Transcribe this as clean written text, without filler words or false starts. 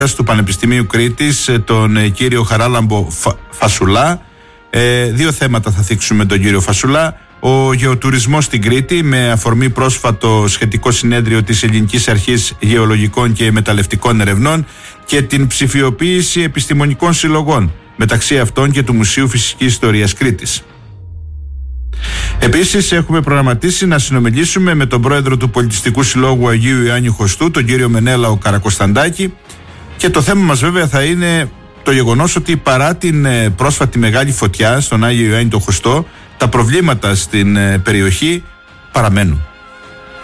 του Πανεπιστημίου Κρήτης, τον κύριο Χαράλαμπο Φασουλά. Δύο θέματα θα θίξουμε τον κύριο Φασουλά. Ο γεωτουρισμός στην Κρήτη, με αφορμή πρόσφατο σχετικό συνέδριο της Ελληνικής Αρχής Γεωλογικών και Μεταλλευτικών Ερευνών, και την ψηφιοποίηση επιστημονικών συλλογών, μεταξύ αυτών και του Μουσείου Φυσικής Ιστορίας Κρήτης. Επίσης, έχουμε προγραμματίσει να συνομιλήσουμε με τον πρόεδρο του Πολιτιστικού Συλλόγου Αγίου Ιωάννου Χωστού, τον κύριο Μενέλαο Καρακοσταντάκη, και το θέμα μας βέβαια θα είναι το γεγονός ότι παρά την πρόσφατη μεγάλη φωτιά στον Άγιο Ιωάννη το Χωστό, τα προβλήματα στην περιοχή παραμένουν.